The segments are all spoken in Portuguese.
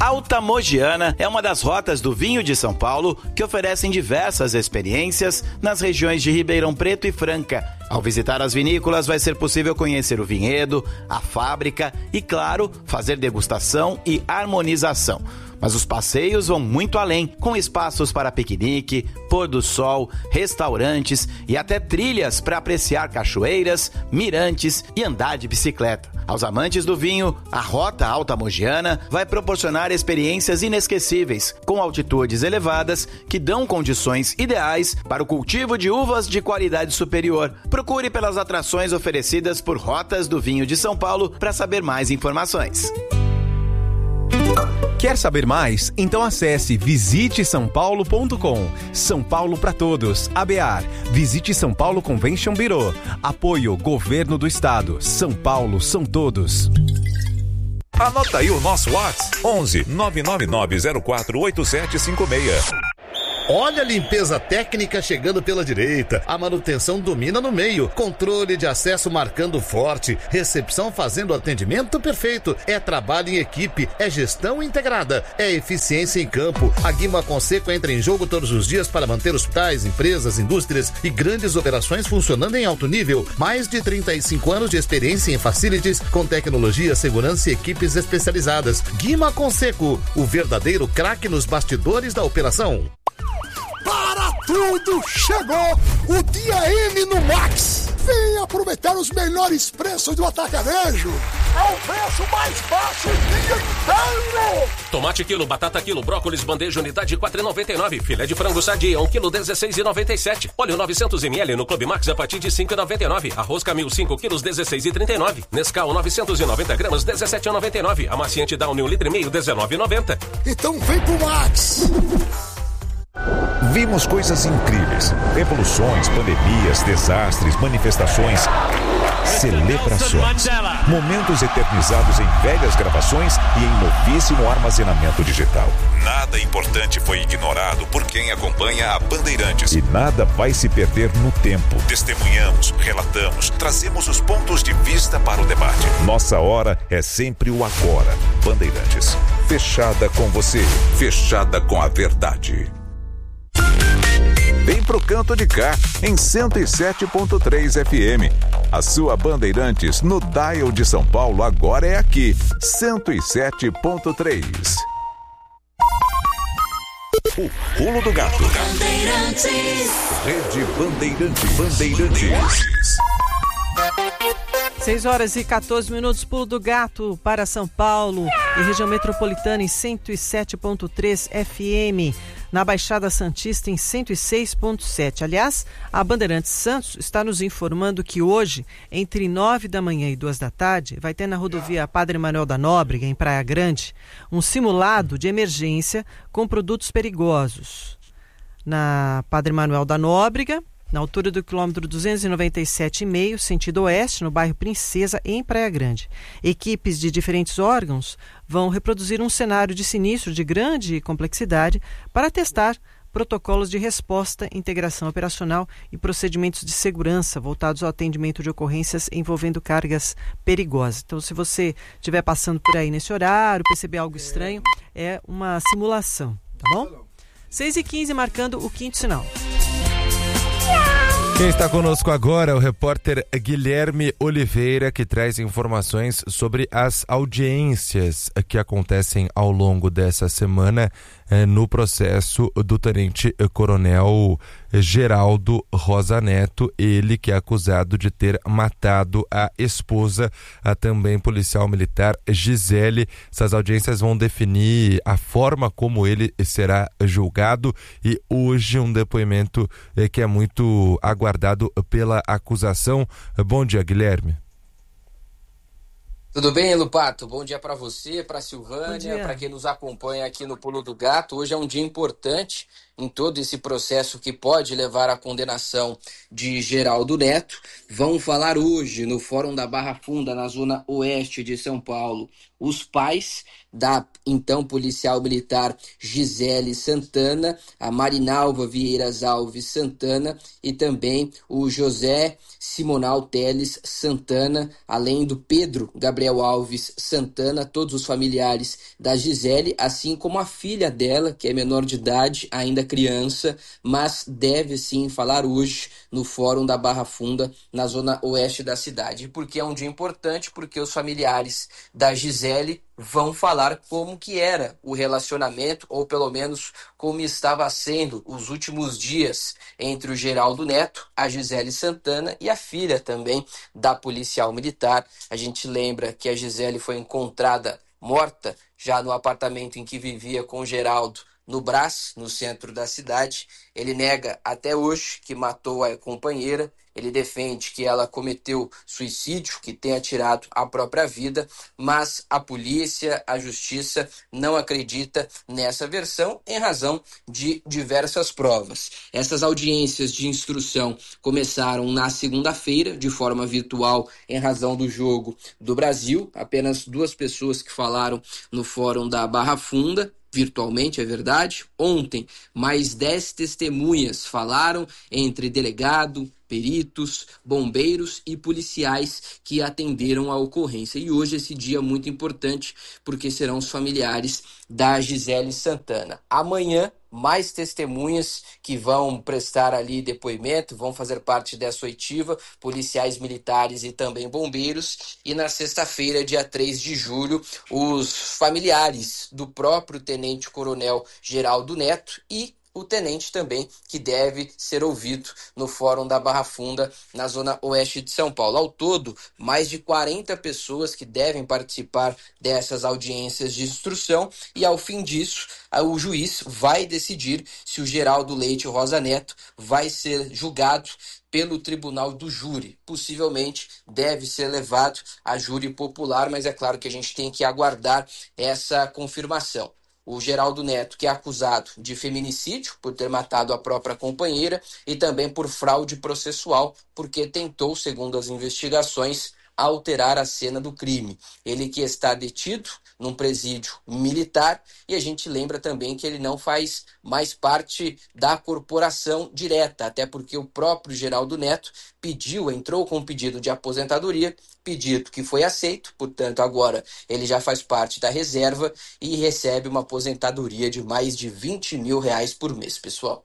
Alta Mogiana é uma das rotas do vinho de São Paulo que oferecem diversas experiências nas regiões de Ribeirão Preto e Franca. Ao visitar as vinícolas, vai ser possível conhecer o vinhedo, a fábrica e, claro, fazer degustação e harmonização. Mas os passeios vão muito além, com espaços para piquenique, pôr do sol, restaurantes e até trilhas para apreciar cachoeiras, mirantes e andar de bicicleta. Aos amantes do vinho, a Rota Alta Mogiana vai proporcionar experiências inesquecíveis, com altitudes elevadas que dão condições ideais para o cultivo de uvas de qualidade superior. Procure pelas atrações oferecidas por Rotas do Vinho de São Paulo para saber mais informações. Quer saber mais? Então acesse visitesaopaulo.com. São Paulo para todos. ABAR. Visite São Paulo Convention Bureau. Apoio Governo do Estado. São Paulo são todos. Anota aí o nosso WhatsApp: 11 999048756. Olha a limpeza técnica chegando pela direita, a manutenção domina no meio, controle de acesso marcando forte, recepção fazendo atendimento perfeito, é trabalho em equipe, é gestão integrada, é eficiência em campo. A Guima Conceco entra em jogo todos os dias para manter hospitais, empresas, indústrias e grandes operações funcionando em alto nível. Mais de 35 anos de experiência em facilities com tecnologia, segurança e equipes especializadas. Guima Conceco, o verdadeiro craque nos bastidores da operação. Para tudo, chegou o Dia M no Max. Vem aproveitar os melhores preços do atacarejo. É o preço mais baixo o dia inteiro. Tomate quilo, batata quilo, brócolis bandeja unidade 4,99. Filé de frango sadia 1 quilo 16,97. Óleo 900 ml no Clube Max a partir de 5,99. Arroz Camil 5 quilos 16,39. Nescau 990 gramas 17,99. Amaciante Downy 1,5 litro 19,90. Então vem pro Max. Vimos coisas incríveis, revoluções, pandemias, desastres, manifestações, celebrações, momentos eternizados em velhas gravações e em novíssimo armazenamento digital. Nada importante foi ignorado por quem acompanha a Bandeirantes. E nada vai se perder no tempo. Testemunhamos, relatamos, trazemos os pontos de vista para o debate. Nossa hora é sempre o agora. Bandeirantes, fechada com você, fechada com a verdade. Vem pro Canto de Cá, em 107.3 FM. A sua Bandeirantes no dial de São Paulo agora é aqui, 107.3. O Pulo do Gato. Bandeirantes. Rede Bandeirantes. 6 horas e 14 minutos, Pulo do Gato para São Paulo e região metropolitana em 107.3 FM. Na Baixada Santista em 106.7. Aliás, a Bandeirantes Santos está nos informando que hoje, entre 9 da manhã e 2 da tarde, vai ter na rodovia Padre Manuel da Nóbrega, em Praia Grande, um simulado de emergência com produtos perigosos. Na Padre Manuel da Nóbrega, na altura do quilômetro 297,5, sentido oeste, no bairro Princesa, em Praia Grande. Equipes de diferentes órgãos vão reproduzir um cenário de sinistro de grande complexidade para testar protocolos de resposta, integração operacional e procedimentos de segurança voltados ao atendimento de ocorrências envolvendo cargas perigosas. Então, se você estiver passando por aí nesse horário, perceber algo estranho, é uma simulação, tá bom? 6h15, marcando o quinto sinal. Quem está conosco agora é o repórter Guilherme Oliveira, que traz informações sobre as audiências que acontecem ao longo dessa semana no processo do tenente-coronel Geraldo Rosa Neto, ele que é acusado de ter matado a esposa, a também policial militar Gisele. Essas audiências vão definir a forma como ele será julgado e hoje um depoimento que é muito aguardado pela acusação. Bom dia, Guilherme. Tudo bem, Lupato? Bom dia para você, para Silvânia, para quem nos acompanha aqui no Pulo do Gato. Hoje é um dia importante em todo esse processo que pode levar à condenação de Geraldo Neto. Vão falar hoje no Fórum da Barra Funda, na zona oeste de São Paulo, os pais da então policial militar Gisele Santana, a Marinalva Vieiras Alves Santana e também o José Simonal Teles Santana, além do Pedro Gabriel Alves Santana, todos os familiares da Gisele, assim como a filha dela, que é menor de idade, ainda criança, mas deve sim falar hoje no Fórum da Barra Funda, na zona oeste da cidade. E por que é um dia importante? Porque os familiares da Gisele vão falar como que era o relacionamento, ou pelo menos como estava sendo os últimos dias entre o Geraldo Neto, a Gisele Santana e a filha também da policial militar. A gente lembra que a Gisele foi encontrada morta já no apartamento em que vivia com o Geraldo, no Brás, no centro da cidade. Ele nega até hoje que matou a companheira. Ele defende que ela cometeu suicídio, que tenha tirado a própria vida, mas a polícia, a justiça não acredita nessa versão em razão de diversas provas. Essas audiências de instrução começaram na segunda-feira, de forma virtual, em razão do Jogo do Brasil. Apenas 2 pessoas que falaram no Fórum da Barra Funda, virtualmente, é verdade. Ontem, mais 10 testemunhas falaram, entre delegado, peritos, bombeiros e policiais que atenderam a ocorrência. E hoje esse dia é muito importante porque serão os familiares da Gisele Santana. Amanhã, mais testemunhas que vão prestar ali depoimento, vão fazer parte dessa oitiva, policiais militares e também bombeiros. E na sexta-feira, dia 3 de julho, os familiares do próprio tenente-coronel Geraldo Neto e o tenente também, que deve ser ouvido no Fórum da Barra Funda, na zona oeste de São Paulo. Ao todo, mais de 40 pessoas que devem participar dessas audiências de instrução, e ao fim disso, o juiz vai decidir se o Geraldo Leite Rosa Neto vai ser julgado pelo tribunal do júri. Possivelmente deve ser levado a júri popular, mas é claro que a gente tem que aguardar essa confirmação. O Geraldo Neto, que é acusado de feminicídio por ter matado a própria companheira e também por fraude processual, porque tentou, segundo as investigações, alterar a cena do crime. Ele que está detido num presídio militar, e a gente lembra também que ele não faz mais parte da corporação direta, até porque o próprio Geraldo Neto entrou com um pedido de aposentadoria, pedido que foi aceito, portanto agora ele já faz parte da reserva e recebe uma aposentadoria de mais de R$20 mil por mês, pessoal.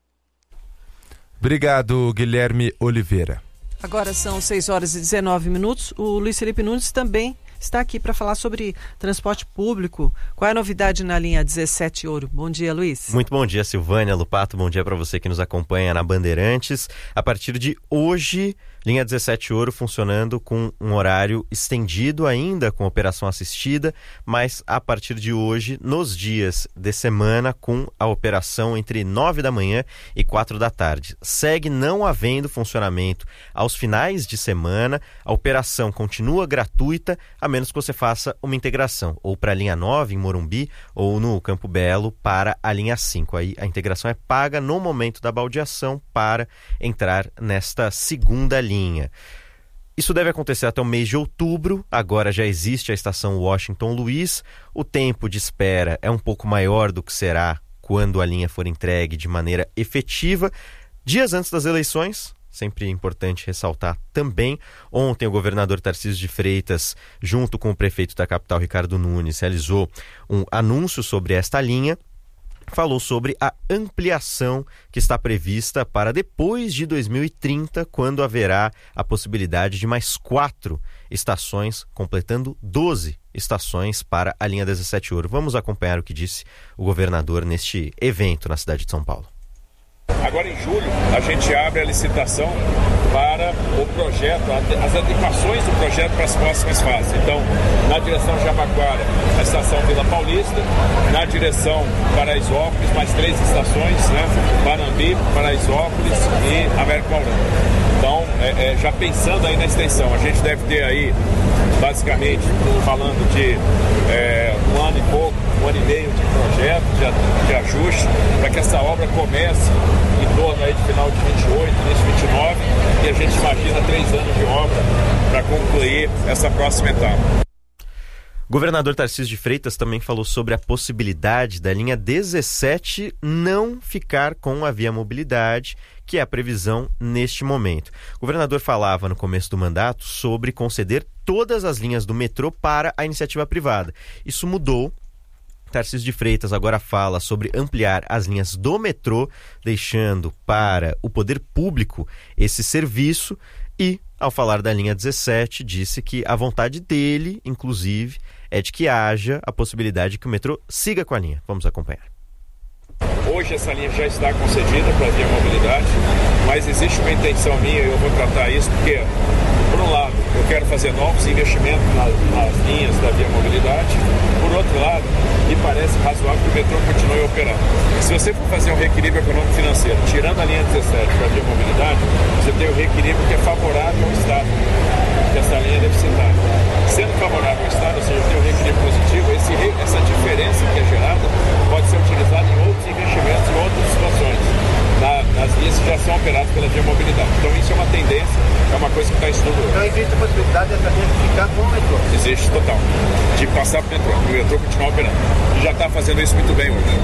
Obrigado, Guilherme Oliveira. Agora são 6h19. O Luiz Felipe Nunes também está aqui para falar sobre transporte público. Qual é a novidade na linha 17 Ouro? Bom dia, Luiz. Muito bom dia, Silvânia, Lupato. Bom dia para você que nos acompanha na Bandeirantes. A partir de hoje, linha 17 Ouro funcionando com um horário estendido ainda, com operação assistida, mas a partir de hoje, nos dias de semana, com a operação entre 9 da manhã e 4 da tarde. Segue não havendo funcionamento aos finais de semana, a operação continua gratuita, a menos que você faça uma integração, ou para a linha 9 em Morumbi, ou no Campo Belo para a linha 5. Aí a integração é paga no momento da baldeação para entrar nesta segunda linha. Isso deve acontecer até o mês de outubro. Agora já existe a estação Washington Luiz. O tempo de espera é um pouco maior do que será quando a linha for entregue de maneira efetiva. Dias antes das eleições, sempre importante ressaltar também, ontem o governador Tarcísio de Freitas, junto com o prefeito da capital, Ricardo Nunes, realizou um anúncio sobre esta linha. Falou sobre a ampliação que está prevista para depois de 2030, quando haverá a possibilidade de mais 4 estações, completando 12 estações para a linha 17 Ouro. Vamos acompanhar o que disse o governador neste evento na cidade de São Paulo. Agora em julho a gente abre a licitação para o projeto, as adequações do projeto para as próximas fases. Então, na direção Jabaquara, a estação Vila Paulista, na direção Paraisópolis, mais 3 estações, né? Panambi, Paraisópolis e Américo Paulista. Então, já pensando aí na extensão, a gente deve ter aí, basicamente, falando de um ano e pouco, um ano e meio de projeto projeto de ajuste para que essa obra comece em torno aí de final de 28, início de 29, e a gente imagina 3 anos de obra para concluir essa próxima etapa. O governador Tarcísio de Freitas também falou sobre a possibilidade da linha 17 não ficar com a Via Mobilidade, que é a previsão neste momento. O governador falava no começo do mandato sobre conceder todas as linhas do metrô para a iniciativa privada. Isso mudou. Tarcísio de Freitas agora fala sobre ampliar as linhas do metrô, deixando para o poder público esse serviço, e, ao falar da linha 17, disse que a vontade dele, inclusive, é de que haja a possibilidade que o metrô siga com a linha. Vamos acompanhar. Hoje essa linha já está concedida para a Via Mobilidade, mas existe uma intenção minha, e eu vou tratar isso, porque, por um lado, eu quero fazer novos investimentos nas linhas da Via Mobilidade. Por outro lado, me parece razoável que o metrô continue operando. Se você for fazer um reequilíbrio econômico-financeiro, tirando a linha 17 para a Via Mobilidade, você tem o reequilíbrio que é favorável ao Estado, que essa linha é deficitária. Sendo favorável ao Estado, ou seja, tem um reequilíbrio positivo, essa diferença que é gerada pode ser utilizada em outros investimentos, em outras situações, nas linhas que já são operadas pela Via Mobilidade. Então isso é uma tendência, é uma coisa que está em estudo hoje. Então existe a possibilidade dessa linha ficar com o metrô? Existe, total. De passar para o metrô continuar operando. E já está fazendo isso muito bem hoje.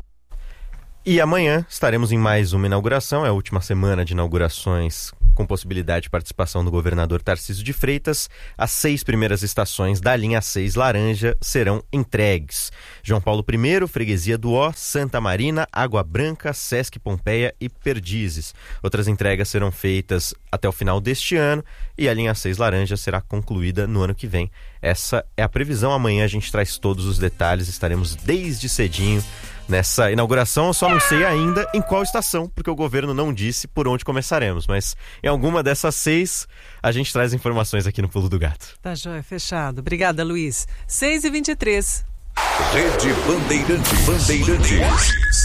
E amanhã estaremos em mais uma inauguração, é a última semana de inaugurações com possibilidade de participação do governador Tarcísio de Freitas. As 6 primeiras estações da linha 6 laranja serão entregues: João Paulo I, Freguesia do Ó, Santa Marina, Água Branca, Sesc Pompeia e Perdizes. Outras entregas serão feitas até o final deste ano e a linha 6 laranja será concluída no ano que vem. Essa é a previsão. Amanhã a gente traz todos os detalhes, estaremos desde cedinho nessa inauguração. Eu só não sei ainda em qual estação, porque o governo não disse por onde começaremos, mas em alguma dessas 6 a gente traz informações aqui no Pulo do Gato. Tá joia, fechado. Obrigada, Luiz. 6h23. Rede Bandeirantes.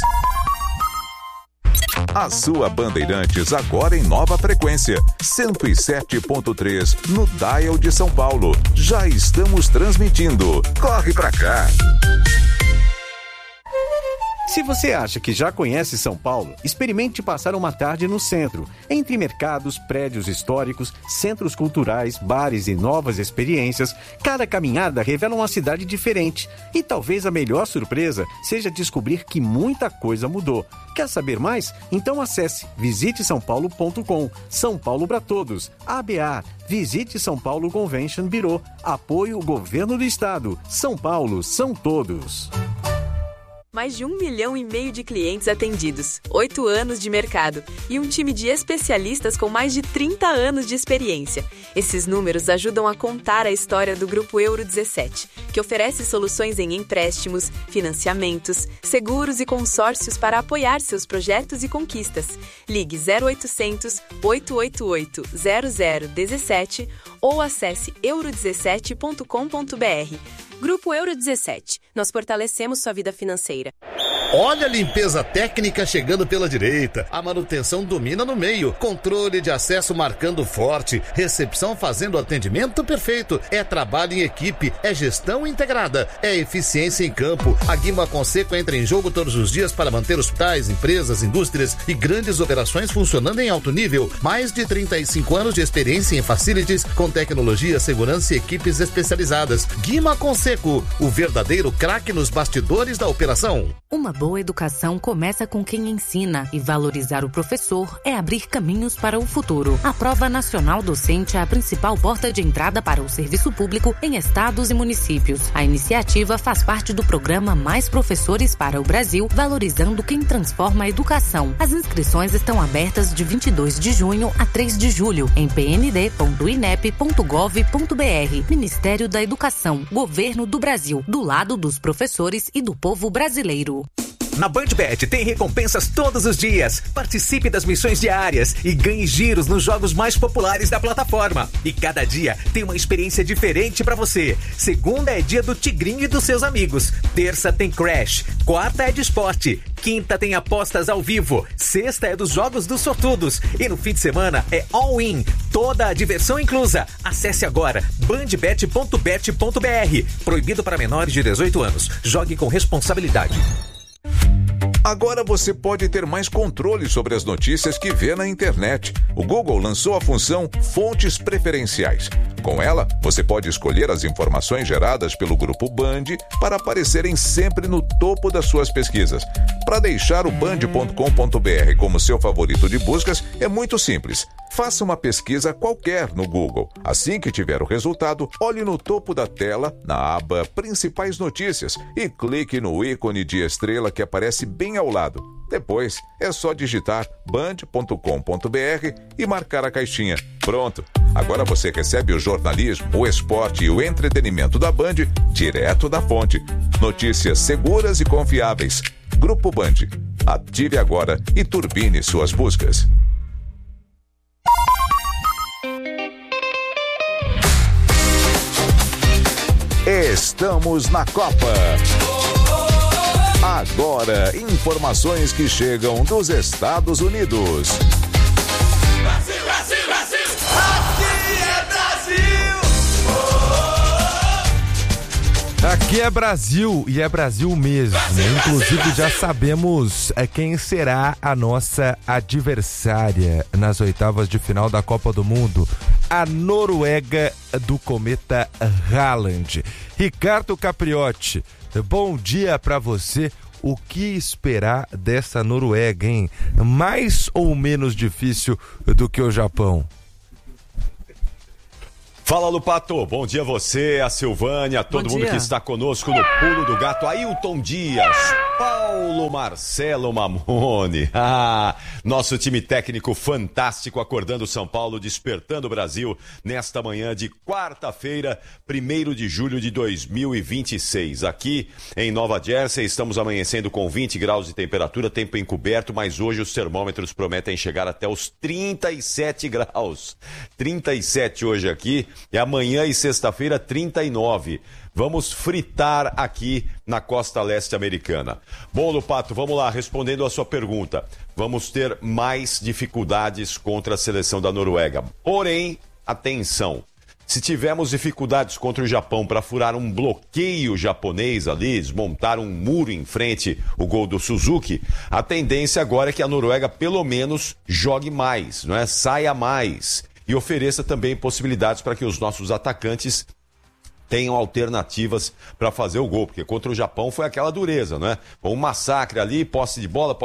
A sua Bandeirantes agora em nova frequência, 107.3 no dial de São Paulo. Já estamos transmitindo. Corre pra cá! Se você acha que já conhece São Paulo, experimente passar uma tarde no centro, entre mercados, prédios históricos, centros culturais, bares e novas experiências. Cada caminhada revela uma cidade diferente. E talvez a melhor surpresa seja descobrir que muita coisa mudou. Quer saber mais? Então acesse visitesaopaulo.com. São Paulo para todos. ABA. Visite São Paulo Convention Bureau. Apoio Governo do Estado. São Paulo são todos. Mais de 1,5 milhão de clientes atendidos, 8 anos de mercado e um time de especialistas com mais de 30 anos de experiência. Esses números ajudam a contar a história do Grupo Euro 17, que oferece soluções em empréstimos, financiamentos, seguros e consórcios para apoiar seus projetos e conquistas. Ligue 0800 888 0017 ou acesse euro17.com.br. Grupo Euro 17. Nós fortalecemos sua vida financeira. Olha a limpeza técnica chegando pela direita. A manutenção domina no meio. Controle de acesso marcando forte. Recepção fazendo atendimento perfeito. É trabalho em equipe. É gestão integrada. É eficiência em campo. A Guima Conceco entra em jogo todos os dias para manter hospitais, empresas, indústrias e grandes operações funcionando em alto nível. Mais de 35 anos de experiência em facilities com tecnologia, segurança e equipes especializadas. Guima Conceco, o verdadeiro craque nos bastidores da operação. Uma boa educação começa com quem ensina, e valorizar o professor é abrir caminhos para o futuro. A Prova Nacional Docente é a principal porta de entrada para o serviço público em estados e municípios. A iniciativa faz parte do programa Mais Professores para o Brasil, valorizando quem transforma a educação. As inscrições estão abertas de 22 de junho a 3 de julho em pnd.inep.gov.br. Ministério da Educação, Governo do Brasil, do lado dos professores e do povo brasileiro. Na BandBet tem recompensas todos os dias. Participe das missões diárias e ganhe giros nos jogos mais populares da plataforma. E cada dia tem uma experiência diferente pra você. Segunda é dia do Tigrinho e dos seus amigos. Terça tem Crash. Quarta é de esporte. Quinta tem apostas ao vivo. Sexta é dos jogos dos sortudos. E no fim de semana é all-in. Toda a diversão inclusa. Acesse agora bandbet.bet.br. Proibido para menores de 18 anos. Jogue com responsabilidade. Agora você pode ter mais controle sobre as notícias que vê na internet. O Google lançou a função Fontes Preferenciais. Com ela, você pode escolher as informações geradas pelo Grupo Band para aparecerem sempre no topo das suas pesquisas. Para deixar o band.com.br como seu favorito de buscas, é muito simples. Faça uma pesquisa qualquer no Google. Assim que tiver o resultado, olhe no topo da tela, na aba Principais Notícias, e clique no ícone de estrela que aparece bem ao lado. Depois, é só digitar band.com.br e marcar a caixinha. Pronto! Agora você recebe o jornalismo, o esporte e o entretenimento da Band direto da fonte. Notícias seguras e confiáveis. Grupo Band. Ative agora e turbine suas buscas. Estamos na Copa. Agora, informações que chegam dos Estados Unidos. Brasil, Brasil, Brasil! Aqui é Brasil! Aqui é Brasil e é Brasil mesmo. Brasil, Inclusive Brasil, já Brasil. sabemos quem será a nossa adversária nas oitavas de final da Copa do Mundo. A Noruega do cometa Haaland. Ricardo Capriotti, bom dia pra você. O que esperar dessa Noruega, hein? Mais ou menos difícil do que o Japão? Fala, Lupato. Bom dia a você, a Silvânia, a todo mundo que está conosco no Pulo do Gato. Ailton Dias, Paulo Marcelo Mamone. Nosso time técnico fantástico acordando São Paulo, despertando o Brasil nesta manhã de quarta-feira, 1º de julho de 2026. Aqui em Nova Jersey estamos amanhecendo com 20 graus de temperatura, tempo encoberto, mas hoje os termômetros prometem chegar até os 37 graus. 37 hoje aqui. E amanhã e sexta-feira, 39. Vamos fritar aqui na costa leste americana. Bom, Lupato, vamos lá, respondendo a sua pergunta. Vamos ter mais dificuldades contra a seleção da Noruega. Porém, atenção, se tivermos dificuldades contra o Japão para furar um bloqueio japonês ali, desmontar um muro em frente ao gol do Suzuki, a tendência agora é que a Noruega pelo menos jogue mais, não é? Saia mais. E ofereça também possibilidades para que os nossos atacantes tenham alternativas para fazer o gol, porque contra o Japão foi aquela dureza, não é? Um massacre ali, posse de bola,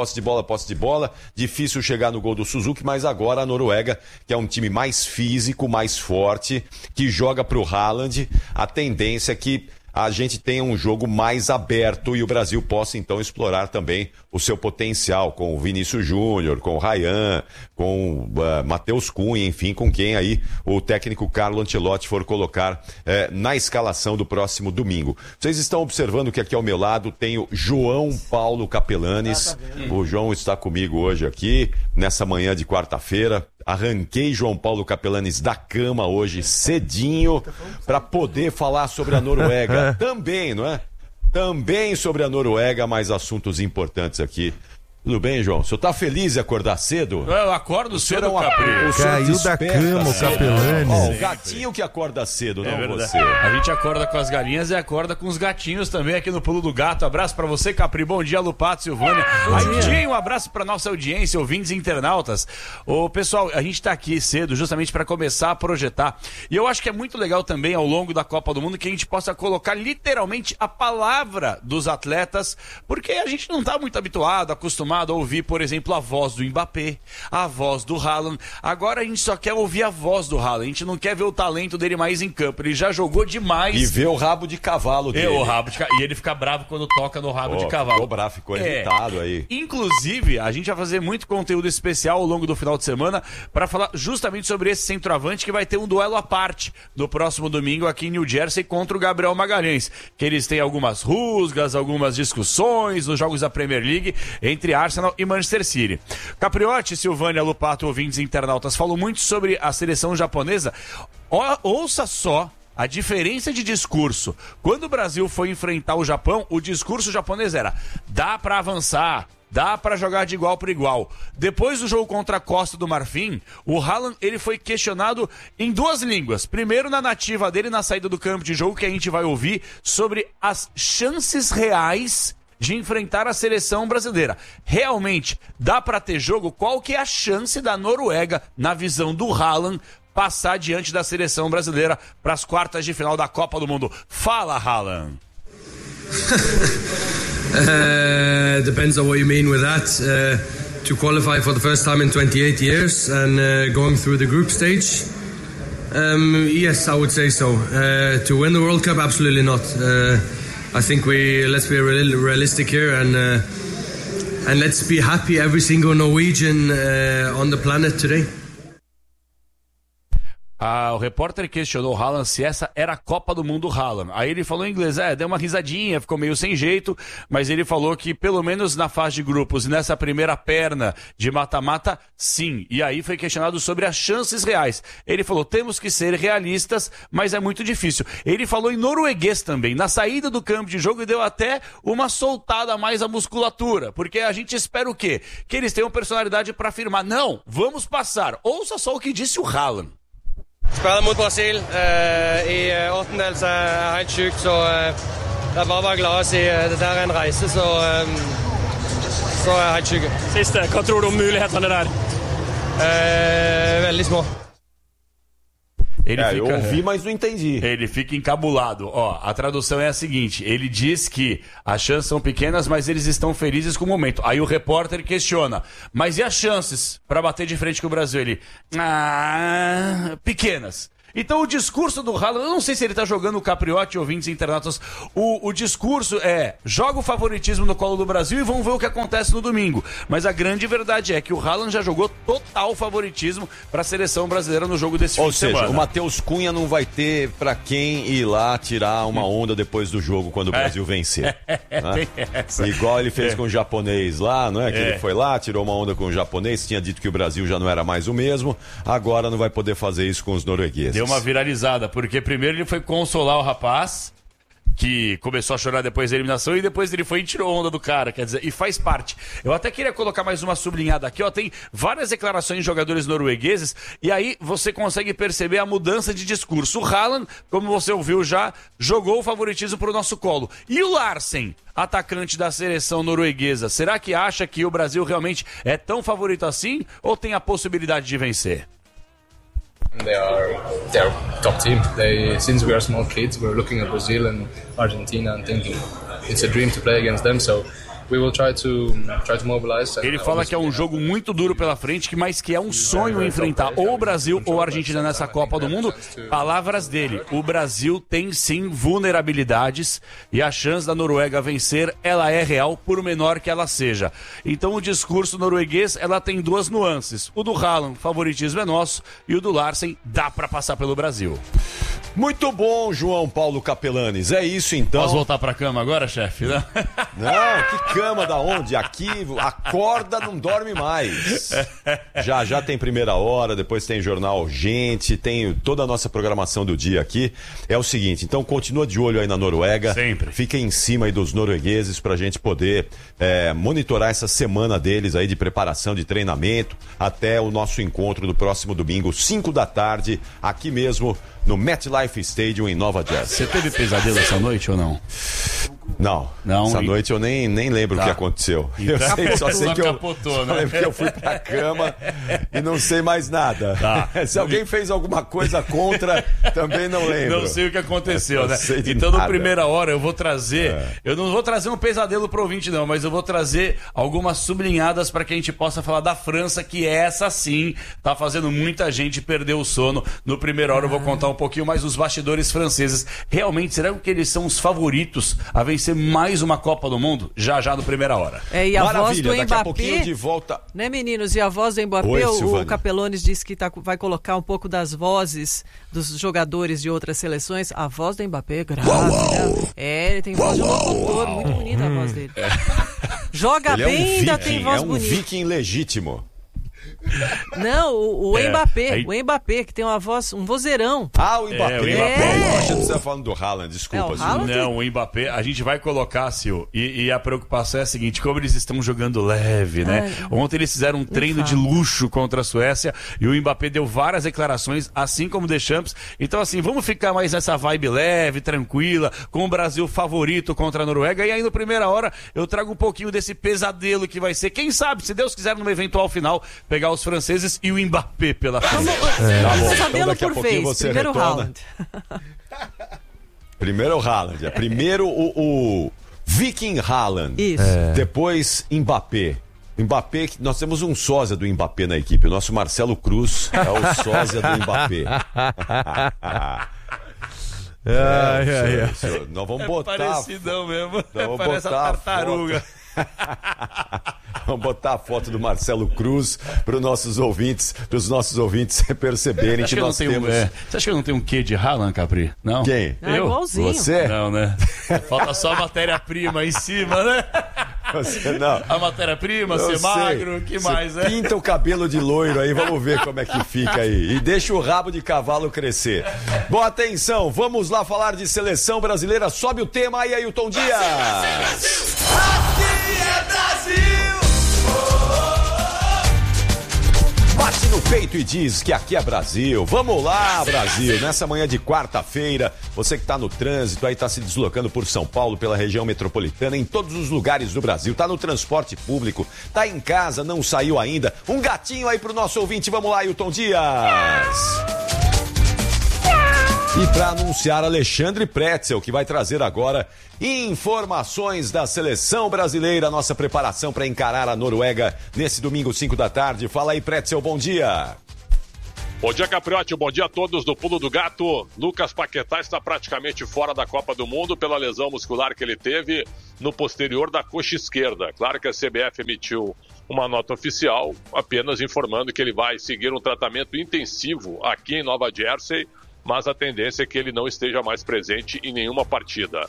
difícil chegar no gol do Suzuki, mas agora a Noruega, que é um time mais físico, mais forte, que joga para o Haaland, a tendência é que a gente tenha um jogo mais aberto e o Brasil possa então explorar também o seu potencial com o Vinícius Júnior, com o Ryan, com o Matheus Cunha, enfim, com quem aí o técnico Carlo Ancelotti for colocar na escalação do próximo domingo. Vocês estão observando que aqui ao meu lado tem o João Paulo Capelanes. O João está comigo hoje aqui, nessa manhã de quarta-feira. Arranquei João Paulo Capelanes da cama hoje cedinho para poder falar sobre a Noruega. Também, não é? Também sobre a Noruega, mais assuntos importantes aqui. Tudo bem, João? O senhor tá feliz de acordar cedo? Eu acordo cedo, Capri. Caiu da cama o Capelanes. O gatinho que acorda cedo, não verdade. você. A gente acorda com as galinhas e acorda com os gatinhos também aqui no Pulo do Gato. Abraço pra você, Capri. Bom dia, Lupato, Silvânia. Aidinho, um abraço pra nossa audiência, ouvintes e internautas. Ô, pessoal, a gente tá aqui cedo justamente pra começar a projetar. E eu acho que é muito legal também, ao longo da Copa do Mundo, que a gente possa colocar literalmente a palavra dos atletas, porque a gente não tá muito habituado, acostumado acostumado a ouvir, por exemplo, a voz do Mbappé, a voz do Haaland. Agora a gente só quer ouvir a voz do Haaland. A gente não quer ver o talento dele mais em campo. Ele já jogou demais. E ver o rabo de cavalo dele. E ele fica bravo quando toca no rabo de cavalo. Ficou bravo, ficou irritado aí. Inclusive, a gente vai fazer muito conteúdo especial ao longo do final de semana para falar justamente sobre esse centroavante que vai ter um duelo à parte no próximo domingo aqui em New Jersey contra o Gabriel Magalhães. Que eles têm algumas rusgas, algumas discussões nos jogos da Premier League entre Arsenal e Manchester City. Capriotti, Silvânia, Lupato, ouvintes e internautas, falou muito sobre a seleção japonesa. Ouça só a diferença de discurso. Quando o Brasil foi enfrentar o Japão, o discurso japonês era: dá pra avançar, dá pra jogar de igual para igual. Depois do jogo contra a Costa do Marfim, o Haaland, ele foi questionado em duas línguas. Primeiro na nativa dele, na saída do campo de jogo, que a gente vai ouvir sobre as chances reais de enfrentar a seleção brasileira. Realmente, dá pra ter jogo? Qual que é a chance da Noruega, na visão do Haaland, passar diante da seleção brasileira para as quartas de final da Copa do Mundo? Fala, Haaland. Depends on what you mean with that. To qualify for the first time in 28 years and going through the group stage, yes, I would say so. To win the World Cup, absolutely not. I think let's be realistic here and let's be happy every single Norwegian on the planet today. O repórter questionou o Haaland se essa era a Copa do Mundo Haaland. Aí ele falou em inglês, deu uma risadinha, ficou meio sem jeito, mas ele falou que pelo menos na fase de grupos e nessa primeira perna de mata-mata, sim. E aí foi questionado sobre as chances reais. Ele falou, temos que ser realistas, mas é muito difícil. Ele falou em norueguês também, na saída do campo de jogo, e deu até uma soltada a mais à musculatura, porque a gente espera o quê? Que eles tenham personalidade para afirmar, não, vamos passar. Ouça só o que disse o Haaland. Spiller mot Brasil i åttendel, så er helt sykt, så det er bare å være glad og si dette er en reise, så er helt sykt. Siste, hva tror du om mulighetene der? Veldig små. Eu ouvi, mas não entendi. Ele fica encabulado. A tradução é a seguinte: ele diz que as chances são pequenas, mas eles estão felizes com o momento. Aí o repórter questiona, mas e as chances para bater de frente com o Brasil? Ele, pequenas. Então o discurso do Haaland, eu não sei se ele tá jogando o Capriotti, ouvintes internautas, o discurso é, joga o favoritismo no colo do Brasil e vamos ver o que acontece no domingo. Mas a grande verdade é que o Haaland já jogou total favoritismo para a seleção brasileira no jogo desse fim de semana. Ou seja, o Matheus Cunha não vai ter para quem ir lá tirar uma onda depois do jogo quando o Brasil vencer. Né? Igual ele fez com o japonês lá, não é? Que ele foi lá, tirou uma onda com o japonês, tinha dito que o Brasil já não era mais o mesmo, agora não vai poder fazer isso com os noruegueses. Deu uma viralizada, porque primeiro ele foi consolar o rapaz, que começou a chorar depois da eliminação, e depois ele foi e tirou onda do cara, quer dizer, e faz parte. Eu até queria colocar mais uma sublinhada aqui, tem várias declarações de jogadores noruegueses, e aí você consegue perceber a mudança de discurso. O Haaland, como você ouviu já, jogou o favoritismo pro nosso colo. E o Larsen, atacante da seleção norueguesa, será que acha que o Brasil realmente é tão favorito assim, ou tem a possibilidade de vencer? They're top team. Since we are small kids, we're looking at Brazil and Argentina and thinking it's a dream to play against them. So we will try to mobilize. Ele fala que é um jogo muito duro pela frente, mas que é um sonho enfrentar ou o Brasil ou a Argentina nessa Copa do Mundo. Palavras dele, o Brasil tem sim vulnerabilidades e a chance da Noruega vencer, ela é real, por menor que ela seja. Então o discurso norueguês, ela tem duas nuances. O do Haaland, favoritismo é nosso, e o do Larsen, dá pra passar pelo Brasil. Muito bom, João Paulo Capelanes. É isso então. Posso voltar pra cama agora, chefe? Não, que cama da onde? Aqui, acorda, não dorme mais. Já tem primeira hora, depois tem jornal urgente, tem toda a nossa programação do dia aqui. É o seguinte, então continua de olho aí na Noruega. Sempre. Fica em cima aí dos noruegueses pra gente poder monitorar essa semana deles aí de preparação, de treinamento, até o nosso encontro do próximo domingo, 5 da tarde, aqui mesmo no MetLife Stadium em Nova Jersey. Você teve pesadelo essa noite ou não? Não. Essa noite eu nem lembro o que aconteceu. Eu só sei que capotou, né? lembro que eu fui pra cama e não sei mais nada. Se alguém fez alguma coisa contra, também não lembro. Não sei o que aconteceu, né? Então, na primeira hora, eu vou trazer... Eu não vou trazer um pesadelo pro ouvinte, não, mas eu vou trazer algumas sublinhadas para que a gente possa falar da França, que essa sim tá fazendo muita gente perder o sono. No primeira hora eu vou contar um pouquinho mais dos bastidores franceses. Realmente, será que eles são os favoritos a vencer mais uma Copa do Mundo? Já no primeira hora. E a voz do daqui Mbappé, a pouquinho de volta. Né, meninos? E a voz do Mbappé, o Capelones disse que vai colocar um pouco das vozes dos jogadores de outras seleções. A voz do Mbappé é grave, né? Ele tem voz de locutor, muito bonita a voz dele. Joga ele bem e ainda tem voz bonita. É um viking legítimo. Não, o Mbappé, que tem uma voz, um vozeirão. O Mbappé. Eu achei que você estava falando do Haaland, desculpa. Não, o Mbappé, a gente vai colocar, Sil, e a preocupação é a seguinte, como eles estão jogando leve, né? Ontem eles fizeram um treino de luxo contra a Suécia e o Mbappé deu várias declarações, assim como o Deschamps. Então, assim, vamos ficar mais nessa vibe leve, tranquila, com o Brasil favorito contra a Noruega. E aí, na primeira hora, eu trago um pouquinho desse pesadelo que vai ser. Quem sabe, se Deus quiser, numa eventual final, pegar os franceses e o Mbappé pela frente. Pesadelo por vez. Primeiro o Haaland. Primeiro o Haaland. Primeiro o Viking Haaland. Isso. Depois Mbappé. Mbappé, nós temos um sósia do Mbappé na equipe. O nosso Marcelo Cruz é o sósia do Mbappé. Nós vamos botar. Parecidão mesmo. Parece a tartaruga. Vamos botar a foto do Marcelo Cruz para os nossos ouvintes perceberem que nós temos... Você acha que eu não tenho um quê de Haaland, Capri? Não? Quem? Eu? Igualzinho. Você? Não, né? Falta só a matéria-prima em cima, né? Você não. A matéria-prima, ser magro, o que mais, né? Pinta o cabelo de loiro aí, vamos ver como é que fica aí. E deixa o rabo de cavalo crescer. Bom, atenção, vamos lá falar de seleção brasileira. Sobe o tema aí, Ailton Dias. Aqui é Brasil! Bate no peito e diz que aqui é Brasil. Vamos lá, Brasil. Nessa manhã de quarta-feira, você que está no trânsito, aí está se deslocando por São Paulo, pela região metropolitana, em todos os lugares do Brasil, está no transporte público, está em casa, não saiu ainda. Um gatinho aí pro nosso ouvinte. Vamos lá, Ailton Dias. E para anunciar Alexandre Pretzel, que vai trazer agora informações da seleção brasileira, nossa preparação para encarar a Noruega nesse domingo, 5 da tarde. Fala aí, Pretzel, bom dia. Bom dia, Capriotti, bom dia a todos do Pulo do Gato. Lucas Paquetá está praticamente fora da Copa do Mundo pela lesão muscular que ele teve no posterior da coxa esquerda. Claro que a CBF emitiu uma nota oficial apenas informando que ele vai seguir um tratamento intensivo aqui em Nova Jersey, mas a tendência é que ele não esteja mais presente em nenhuma partida.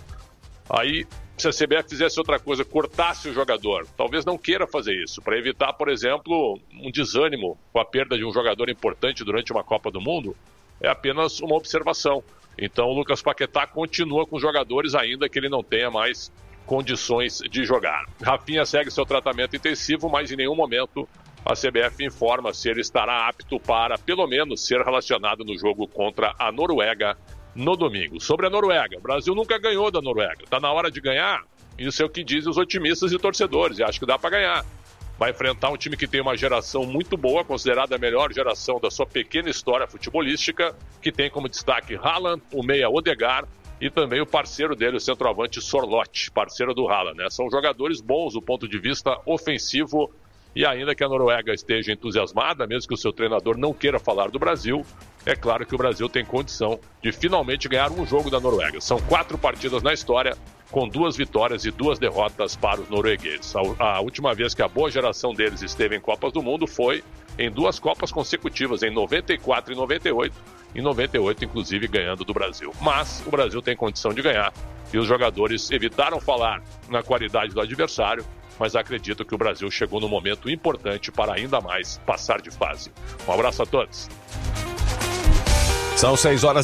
Aí, se a CBF fizesse outra coisa, cortasse o jogador, talvez não queira fazer isso, para evitar, por exemplo, um desânimo com a perda de um jogador importante durante uma Copa do Mundo, é apenas uma observação. Então, o Lucas Paquetá continua com os jogadores, ainda que ele não tenha mais condições de jogar. Rafinha segue seu tratamento intensivo, mas em nenhum momento a CBF informa se ele estará apto para, pelo menos, ser relacionado no jogo contra a Noruega no domingo. Sobre a Noruega, o Brasil nunca ganhou da Noruega. Está na hora de ganhar? Isso é o que dizem os otimistas e torcedores, e acho que dá para ganhar. Vai enfrentar um time que tem uma geração muito boa, considerada a melhor geração da sua pequena história futebolística, que tem como destaque Haaland, o meia Odegaard e também o parceiro dele, o centroavante Sorloth, parceiro do Haaland, né? São jogadores bons do ponto de vista ofensivo. E ainda que a Noruega esteja entusiasmada, mesmo que o seu treinador não queira falar do Brasil, é claro que o Brasil tem condição de finalmente ganhar um jogo da Noruega. São 4 partidas na história, com 2 vitórias e 2 derrotas para os noruegueses. A última vez que a boa geração deles esteve em Copas do Mundo foi em 2 Copas consecutivas, em 94 e 98. Em 98, inclusive, ganhando do Brasil. Mas o Brasil tem condição de ganhar e os jogadores evitaram falar na qualidade do adversário, mas acredito que o Brasil chegou num momento importante para ainda mais passar de fase. Um abraço a todos. São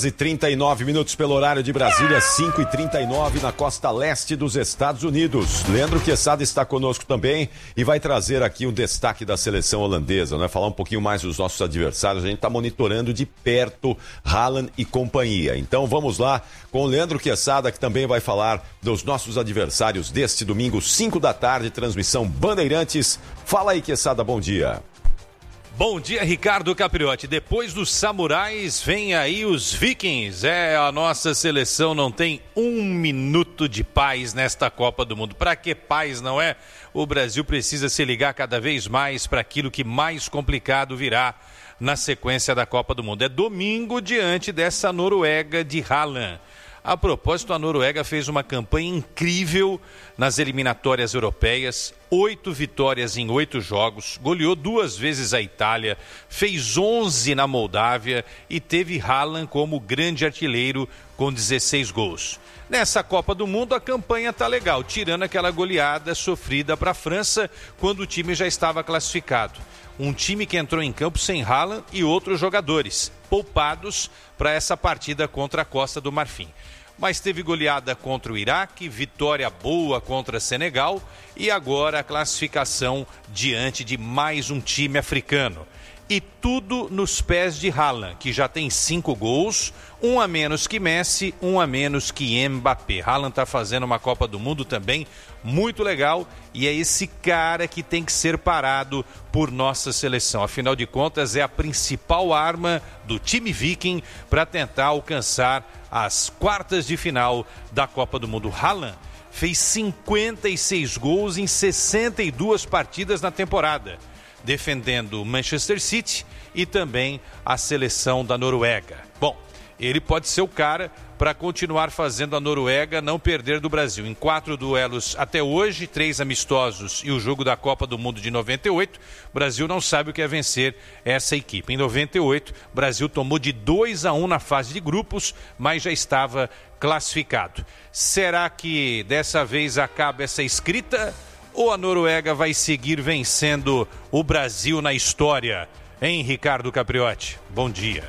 6h39 pelo horário de Brasília, 5h39 na costa leste dos Estados Unidos. Leandro Quesada está conosco também e vai trazer aqui um destaque da seleção holandesa, né? Falar um pouquinho mais dos nossos adversários. A gente está monitorando de perto Haaland e companhia. Então vamos lá com o Leandro Quesada, que também vai falar dos nossos adversários deste domingo, 5 da tarde, transmissão Bandeirantes. Fala aí, Quesada, bom dia. Bom dia, Ricardo Capriotti. Depois dos Samurais, vem aí os Vikings. A nossa seleção não tem um minuto de paz nesta Copa do Mundo. Para que paz, não é? O Brasil precisa se ligar cada vez mais para aquilo que mais complicado virá na sequência da Copa do Mundo. É domingo diante dessa Noruega de Haaland. A propósito, a Noruega fez uma campanha incrível nas eliminatórias europeias, 8 vitórias em 8 jogos, goleou 2 vezes a Itália, fez 11 na Moldávia e teve Haaland como grande artilheiro com 16 gols. Nessa Copa do Mundo a campanha tá legal, tirando aquela goleada sofrida para a França quando o time já estava classificado. Um time que entrou em campo sem Haaland e outros jogadores, poupados para essa partida contra a Costa do Marfim. Mas teve goleada contra o Iraque, vitória boa contra Senegal e agora a classificação diante de mais um time africano. E tudo nos pés de Haaland, que já tem 5 gols, 1 a menos que Messi, 1 a menos que Mbappé. Haaland está fazendo uma Copa do Mundo também muito legal e é esse cara que tem que ser parado por nossa seleção. Afinal de contas, é a principal arma do time Viking para tentar alcançar as quartas de final da Copa do Mundo. Haaland fez 56 gols em 62 partidas na temporada, defendendo o Manchester City e também a seleção da Noruega. Bom, ele pode ser o cara para continuar fazendo a Noruega não perder do Brasil. Em 4 duelos até hoje, 3 amistosos e o jogo da Copa do Mundo de 98, o Brasil não sabe o que é vencer essa equipe. Em 98, o Brasil tomou de 2-1 na fase de grupos, mas já estava classificado. Será que dessa vez acaba essa escrita? Ou a Noruega vai seguir vencendo o Brasil na história? Hein, Ricardo Capriotti? Bom dia.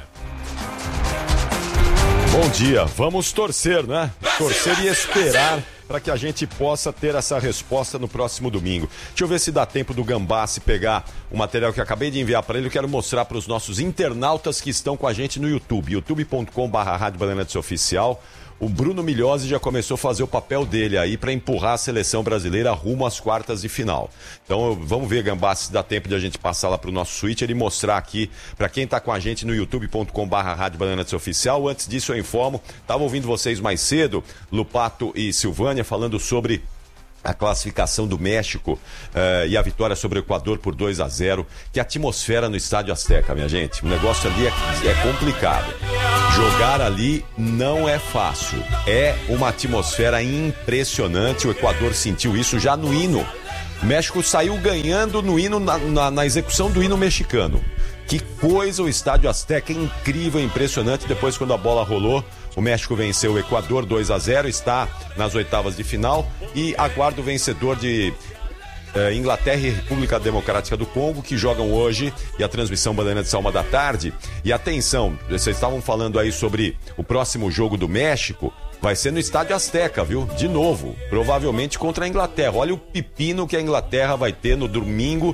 Bom dia. Vamos torcer, né? Torcer e esperar para que a gente possa ter essa resposta no próximo domingo. Deixa eu ver se dá tempo do Gambassi pegar o material que eu acabei de enviar para ele. Eu quero mostrar para os nossos internautas que estão com a gente no YouTube, youtube.com/RádioBandeirantes-Oficial. O Bruno Migliosi já começou a fazer o papel dele aí para empurrar a seleção brasileira rumo às quartas de final. Então vamos ver, Gambassi, se dá tempo de a gente passar lá para o nosso Twitter e mostrar aqui para quem está com a gente no youtube.com/RádioBandeirantes-Oficial. Antes disso eu informo, estava ouvindo vocês mais cedo, Lupato e Silvânia, falando sobre a classificação do México e a vitória sobre o Equador por 2-0. Que atmosfera no Estádio Azteca, minha gente. O negócio ali é complicado. Jogar ali não é fácil. É uma atmosfera impressionante. O Equador sentiu isso já no hino. O México saiu ganhando no hino, na execução do hino mexicano. Que coisa, o Estádio Azteca é incrível, impressionante. Depois, quando a bola rolou, o México venceu o Equador 2-0, está nas oitavas de final e aguarda o vencedor de Inglaterra e República Democrática do Congo, que jogam hoje, e a transmissão Bandeirantes à 1h. E atenção, vocês estavam falando aí sobre o próximo jogo do México. Vai ser no Estádio Azteca, viu? De novo, provavelmente contra a Inglaterra. Olha o pepino que a Inglaterra vai ter no domingo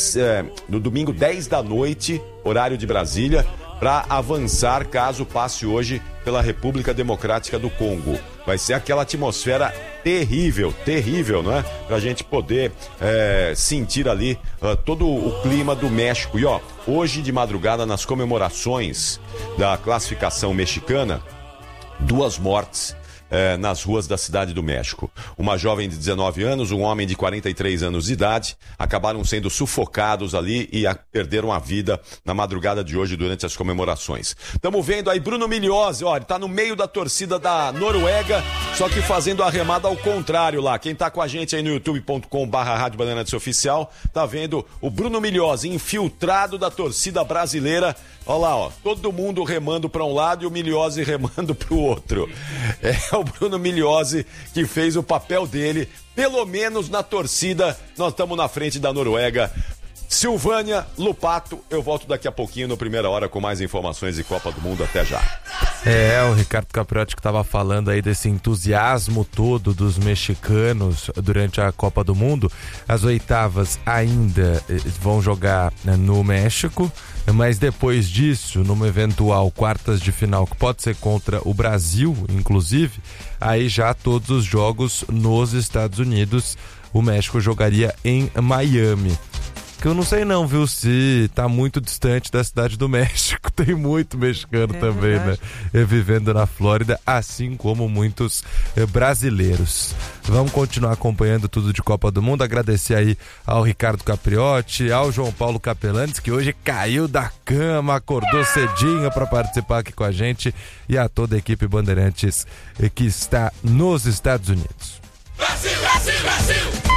10 da noite, horário de Brasília, para avançar caso passe hoje pela República Democrática do Congo. Vai ser aquela atmosfera terrível, não é? Pra gente poder sentir ali todo o clima do México. E ó, hoje de madrugada, nas comemorações da classificação mexicana, 2 mortes nas ruas da cidade do México. Uma jovem de 19 anos, um homem de 43 anos de idade, acabaram sendo sufocados ali e perderam a vida na madrugada de hoje durante as comemorações. Estamos vendo aí Bruno Migliosi, ó, ele tá no meio da torcida da Noruega, só que fazendo a remada ao contrário lá. Quem tá com a gente aí no youtube.com/RádioBandeirantes-Oficial tá vendo o Bruno Migliosi, infiltrado da torcida brasileira. Olha lá, ó, todo mundo remando para um lado e o Migliosi remando para o outro. É o Bruno Migliosi que fez o papel dele, pelo menos na torcida. Nós estamos na frente da Noruega. Silvânia, Lupato, eu volto daqui a pouquinho no Primeira Hora com mais informações de Copa do Mundo. Até já. O Ricardo Capriotti que estava falando aí desse entusiasmo todo dos mexicanos durante a Copa do Mundo. As oitavas ainda vão jogar no México, mas depois disso, numa eventual quartas de final, que pode ser contra o Brasil, inclusive, aí já todos os jogos nos Estados Unidos. O México jogaria em Miami. Que eu não sei não, viu, se tá muito distante da cidade do México. Tem muito mexicano também, verdade, né? Vivendo na Flórida, assim como muitos brasileiros. Vamos continuar acompanhando tudo de Copa do Mundo. Agradecer aí ao Ricardo Capriotti, ao João Paulo Capelanes, que hoje caiu da cama, acordou cedinho para participar aqui com a gente, e a toda a equipe Bandeirantes que está nos Estados Unidos. Brasil, Brasil, Brasil!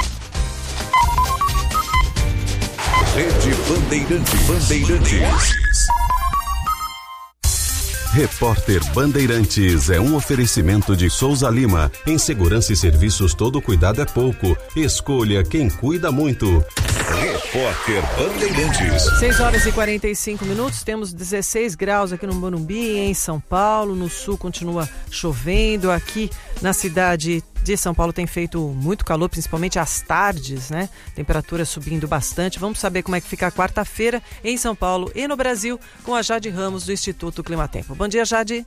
Rede Bandeirantes. Repórter Bandeirantes é um oferecimento de Souza Lima. Em segurança e serviços, todo cuidado é pouco. Escolha quem cuida muito. Repórter Bandeirantes. 6h45, temos 16 graus aqui no Morumbi, em São Paulo. No sul continua chovendo. Aqui na cidade de São Paulo tem feito muito calor, principalmente às tardes, né? Temperatura subindo bastante. Vamos saber como é que fica a quarta-feira em São Paulo e no Brasil com a Jade Ramos do Instituto Climatempo. Bom dia, Jade.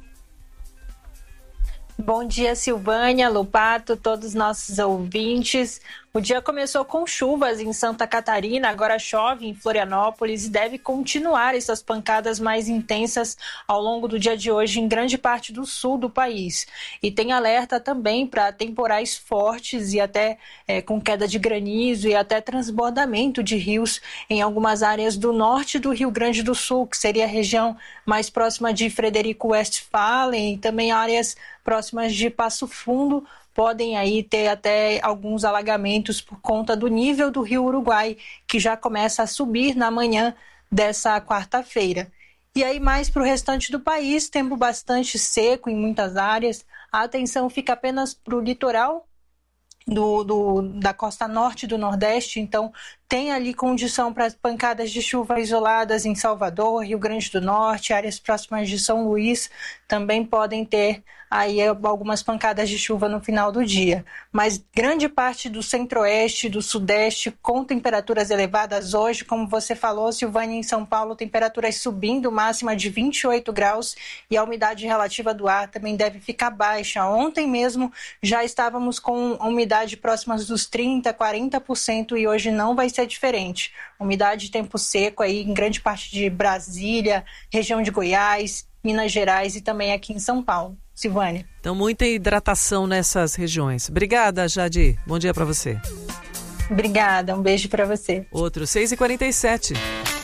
Bom dia, Silvânia, Lupato, todos os nossos ouvintes. O dia começou com chuvas em Santa Catarina, agora chove em Florianópolis e deve continuar essas pancadas mais intensas ao longo do dia de hoje em grande parte do sul do país. E tem alerta também para temporais fortes e até com queda de granizo e até transbordamento de rios em algumas áreas do norte do Rio Grande do Sul, que seria a região mais próxima de Frederico Westphalen, e também áreas próximas de Passo Fundo. Podem aí ter até alguns alagamentos por conta do nível do Rio Uruguai, que já começa a subir na manhã dessa quarta-feira. E aí mais para o restante do país, tempo bastante seco em muitas áreas. A atenção fica apenas para o litoral da costa norte do Nordeste, então tem ali condição para pancadas de chuva isoladas em Salvador, Rio Grande do Norte, áreas próximas de São Luís, também podem ter aí algumas pancadas de chuva no final do dia. Mas grande parte do centro-oeste, do sudeste, com temperaturas elevadas hoje, como você falou, Silvânia, em São Paulo, temperaturas subindo, máxima de 28 graus, e a umidade relativa do ar também deve ficar baixa. Ontem mesmo já estávamos com a umidade próximas dos 30%, 40%, e hoje não vai ser diferente. Umidade de tempo seco aí em grande parte de Brasília, região de Goiás, Minas Gerais e também aqui em São Paulo. Silvânia. Então, muita hidratação nessas regiões. Obrigada, Jade. Bom dia para você. Obrigada, um beijo para você. Outro, 6h47.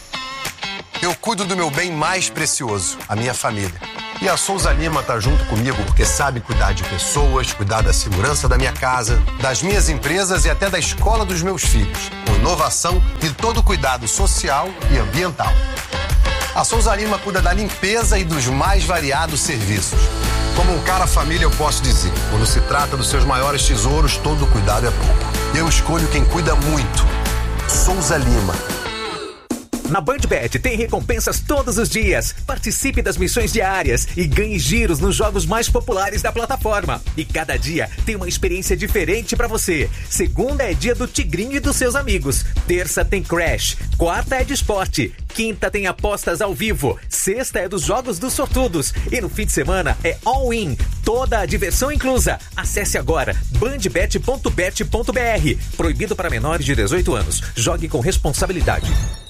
Eu cuido do meu bem mais precioso, a minha família. E a Souza Lima tá junto comigo porque sabe cuidar de pessoas, cuidar da segurança da minha casa, das minhas empresas e até da escola dos meus filhos, com inovação e todo cuidado social e ambiental. A Souza Lima cuida da limpeza e dos mais variados serviços. Como um cara família, eu posso dizer, quando se trata dos seus maiores tesouros, todo cuidado é pouco. Eu escolho quem cuida muito. Souza Lima. Na BandBet tem recompensas todos os dias. Participe das missões diárias e ganhe giros nos jogos mais populares da plataforma. E cada dia tem uma experiência diferente pra você. Segunda é dia do Tigrinho e dos seus amigos. Terça tem Crash. Quarta é de esporte. Quinta tem apostas ao vivo. Sexta é dos jogos dos sortudos. E no fim de semana é all-in. Toda a diversão inclusa. Acesse agora bandbet.bet.br. Proibido para menores de 18 anos. Jogue com responsabilidade.